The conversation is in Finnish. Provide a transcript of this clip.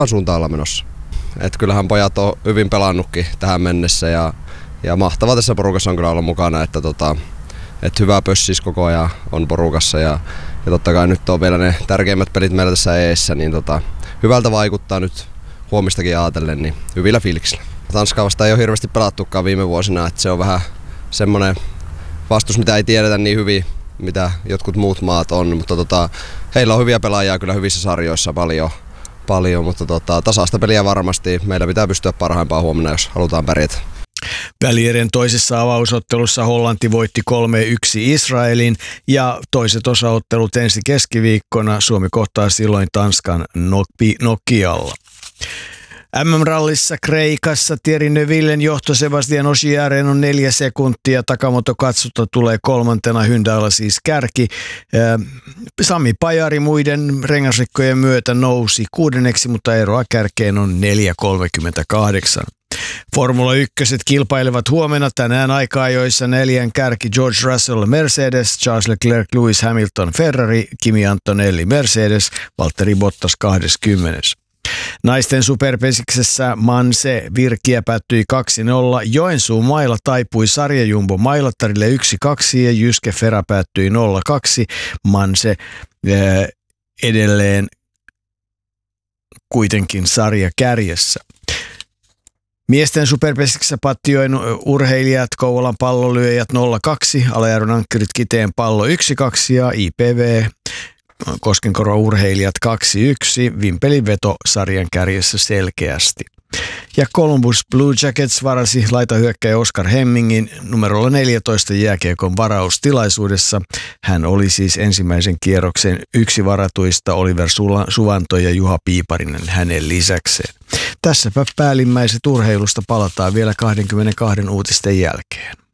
suuntaan olla menossa. Et kyllähän pojat on hyvin pelannutkin tähän mennessä ja mahtavaa tässä porukassa on kyllä olla mukana, että hyvä pössis koko ajan on porukassa ja totta kai nyt on vielä ne tärkeimmät pelit meillä tässä eessä, niin hyvältä vaikuttaa nyt huomistakin ajatellen, niin hyvillä fiiliksillä. Tanskaa vasta ei ole hirveästi pelattukaan viime vuosina, että se on vähän semmoinen vastus, mitä ei tiedetä niin hyvin, mitä jotkut muut maat on, mutta heillä on hyviä pelaajia kyllä hyvissä sarjoissa paljon, mutta tasaista peliä varmasti. Meillä pitää pystyä parhaimpaan huomenna, jos halutaan pärjätä. Välierän toisessa avausottelussa Hollanti voitti 3-1 Israelin ja toiset osaottelut ensi keskiviikkona. Suomi kohtaa silloin Tanskan Nokialla. MM-rallissa Kreikassa Thierry Neuvillen johto Sebastian Ogieren on 4 sekuntia. Takamoto Katsuta tulee 3. Hyundailla siis kärki. Sami Pajari muiden rengasrikkojen myötä nousi 6. mutta eroa kärkeen on 4.38. Formula 1 kilpailevat huomenna tänään aika-ajoissa 4 kärki George Russell Mercedes, Charles Leclerc Lewis Hamilton Ferrari, Kimi Antonelli Mercedes, Valtteri Bottas 20. Naisten superpesiksessä Manse Virkiä päättyi 2-0. Joensuun Maila taipui sarjajumbo Mailattarille 1-2 ja Jyske Fera päättyi 0-2. Manse edelleen kuitenkin sarja kärjessä. Miesten superpesiksessä Pattijoen urheilijat, Kouvolan pallolyöjät 0-2, Alajärven ankkurit Kiteen pallo 1-2 ja IPV Koskenkorvan urheilijat 2-1, Vimpelin veto sarjan kärjessä selkeästi. Ja Columbus Blue Jackets varasi laitahyökkäjä Oskar Hemmingin numerolla 14 jääkiekon varaustilaisuudessa. Hän oli siis ensimmäisen kierroksen yksi varatuista Oliver Suvanto ja Juha Piiparinen hänen lisäkseen. Tässäpä päällimmäiset urheilusta, palataan vielä 22 uutisten jälkeen.